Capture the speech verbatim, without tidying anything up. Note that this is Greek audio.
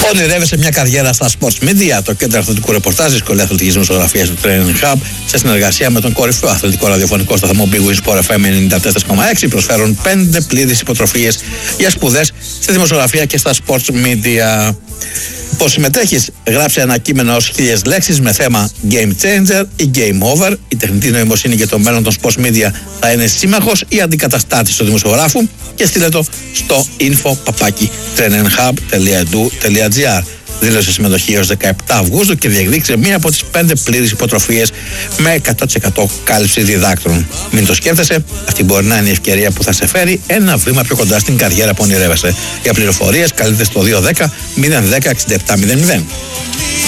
Ονειρεύεσαι μια καριέρα στα sports media? Το κέντρο αθλητικού ρεπορτάζ, σχολεία αθλητικής δημοσιογραφίας του Training Hub, σε συνεργασία με τον κορυφαίο αθλητικό ραδιοφωνικό σταθμό Big Win Sport εφ εμ ενενήντα τέσσερα κόμμα έξι, προσφέρουν πέντε πλήρεις υποτροφίες για σπουδές στη δημοσιογραφία και στα sports media. Πώς συμμετέχεις? Γράψε ένα κείμενο ως χίλιες λέξεις με θέμα Game Changer ή Game Over. Η τεχνητή νοημοσύνη και το μέλλον των sports media θα είναι σύμμαχος ή αντικαταστάτης του δημοσιογράφου, και στείλε το στο info παπάκι traininghub τελεία e d u τελεία g r. Δήλωσε συμμετοχή έως δεκαεπτά Αυγούστου και διεκδίκησε μία από τις πέντε πλήρεις υποτροφίες με εκατό τοις εκατό κάλυψη διδάκτρων. Μην το σκέφτεσαι, αυτή μπορεί να είναι η ευκαιρία που θα σε φέρει ένα βήμα πιο κοντά στην καριέρα που ονειρεύεσαι. Για πληροφορίες καλείτε στο δύο ένα μηδέν μηδέν έξι επτά μηδέν μηδέν.